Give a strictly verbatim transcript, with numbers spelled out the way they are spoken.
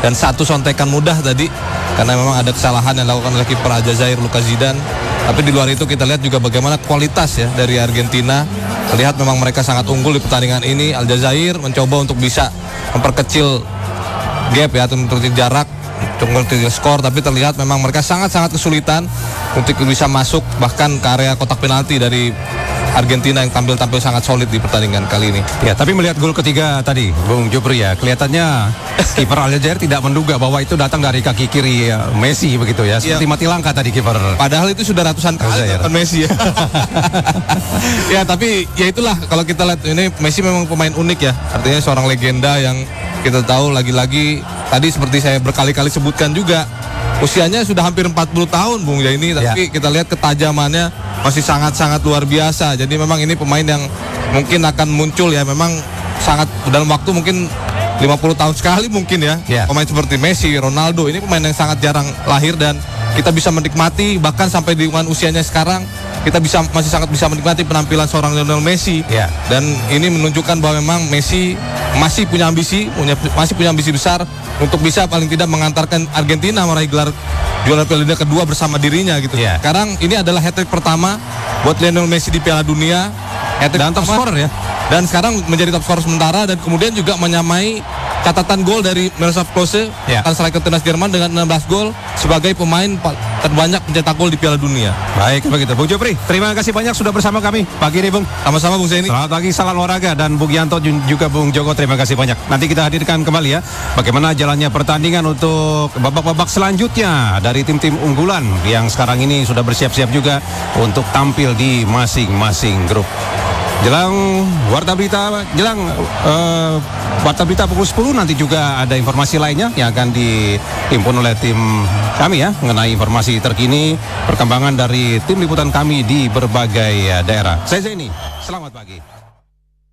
dan satu sontekan mudah tadi karena memang ada kesalahan yang dilakukan oleh kiper Aljazair Lucas Zidane. Tapi di luar itu kita lihat juga bagaimana kualitas ya dari Argentina. Terlihat memang mereka sangat unggul di pertandingan ini. Aljazair mencoba untuk bisa memperkecil gap ya, atau memperkecil jarak, untuk memperkecil skor, tapi terlihat memang mereka sangat-sangat kesulitan untuk bisa masuk bahkan ke area kotak penalti dari Argentina yang tampil-tampil sangat solid di pertandingan kali ini. Ya, tapi melihat gol ketiga tadi, Bung Jupri ya, kelihatannya kiper Aljazair tidak menduga bahwa itu datang dari kaki kiri ya, Messi begitu ya, seperti ya. Mati langkah tadi kiper. Padahal itu sudah ratusan kali tonton Messi ya. Ya, tapi ya itulah kalau kita lihat ini Messi memang pemain unik ya, artinya seorang legenda yang kita tahu lagi-lagi tadi seperti saya berkali-kali sebutkan juga usianya sudah hampir empat puluh tahun Bung ya ini, tapi ya. Kita lihat ketajamannya masih sangat-sangat luar biasa. Jadi memang ini pemain yang mungkin akan muncul ya, memang sangat dalam waktu mungkin lima puluh tahun sekali mungkin ya. Yeah. Pemain seperti Messi, Ronaldo, ini pemain yang sangat jarang lahir dan kita bisa menikmati bahkan sampai di usianya sekarang kita bisa masih sangat bisa menikmati penampilan seorang Lionel Messi. Yeah. Dan ini menunjukkan bahwa memang Messi masih punya ambisi, punya, masih punya ambisi besar untuk bisa paling tidak mengantarkan Argentina meraih gelar juara Piala Dunia kedua bersama dirinya gitu. Yeah. Sekarang ini adalah hat-trick pertama buat Lionel Messi di Piala Dunia. Hat-trick dan top scorer ya. Dan sekarang menjadi top scorer sementara dan kemudian juga menyamai catatan gol dari Miroslav Klose, yeah. striker timnas Jerman dengan enam belas gol sebagai pemain terbanyak pencetak gol di Piala Dunia. Baik, begitu. Bung Jupri, terima kasih banyak sudah bersama kami pagi ini, Bung. Sama-sama, Bung Zaini. Selamat pagi, salam olahraga, dan Bung Yanto juga Bung Joko, terima kasih banyak. Nanti kita hadirkan kembali ya bagaimana jalannya pertandingan untuk babak-babak selanjutnya dari tim-tim unggulan yang sekarang ini sudah bersiap-siap juga untuk tampil di masing-masing grup. Jelang warta berita, jelang uh, warta berita pukul sepuluh nanti juga ada informasi lainnya yang akan dihimpun oleh tim kami ya, mengenai informasi terkini perkembangan dari tim liputan kami di berbagai daerah. Saya Zaini, selamat pagi.